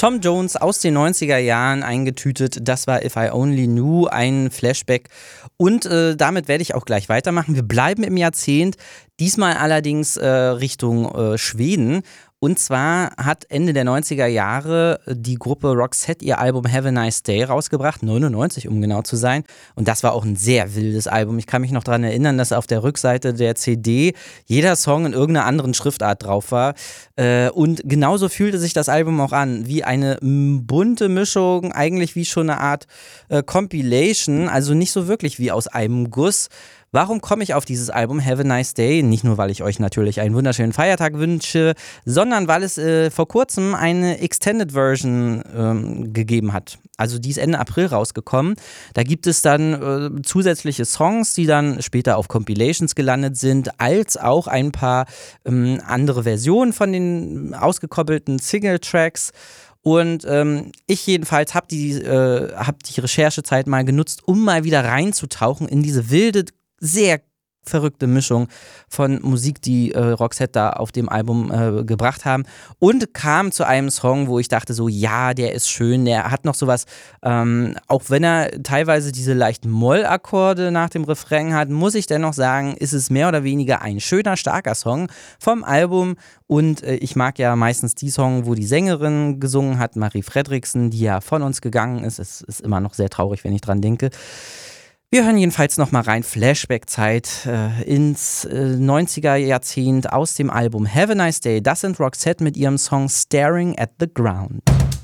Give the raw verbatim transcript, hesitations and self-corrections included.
Tom Jones aus den neunziger Jahren eingetütet, das war If I Only Knew, ein Flashback. Und äh, damit werde ich auch gleich weitermachen. Wir bleiben im Jahrzehnt, diesmal allerdings äh, Richtung äh, Schweden. Und zwar hat Ende der neunziger Jahre die Gruppe Roxette ihr Album Have a Nice Day rausgebracht, neunundneunzig um genau zu sein. Und das war auch ein sehr wildes Album. Ich kann mich noch daran erinnern, dass auf der Rückseite der C D jeder Song in irgendeiner anderen Schriftart drauf war. Und genauso fühlte sich das Album auch an, wie eine bunte Mischung, eigentlich wie schon eine Art Compilation, also nicht so wirklich wie aus einem Guss. Warum komme ich auf dieses Album Have a Nice Day? Nicht nur, weil ich euch natürlich einen wunderschönen Feiertag wünsche, sondern weil es äh, vor kurzem eine Extended Version ähm, gegeben hat. Also die ist Ende April rausgekommen. Da gibt es dann äh, zusätzliche Songs, die dann später auf Compilations gelandet sind, als auch ein paar ähm, andere Versionen von den ausgekoppelten Single-Tracks. Und ähm, ich jedenfalls habe die, äh, hab die Recherchezeit mal genutzt, um mal wieder reinzutauchen in diese wilde, sehr verrückte Mischung von Musik, die äh, Roxette da auf dem Album äh, gebracht haben, und kam zu einem Song, wo ich dachte so, ja, der ist schön, der hat noch sowas, ähm, auch wenn er teilweise diese leichten Mollakkorde nach dem Refrain hat, muss ich dennoch sagen, ist es mehr oder weniger ein schöner, starker Song vom Album. Und äh, ich mag ja meistens die Songs, wo die Sängerin gesungen hat, Marie Fredriksen, die ja von uns gegangen ist. Es ist immer noch sehr traurig, wenn ich dran denke. Wir hören jedenfalls nochmal rein, Flashback-Zeit äh, ins äh, neunziger Jahrzehnt aus dem Album Have a Nice Day. Das sind Roxette mit ihrem Song Staring at the Ground.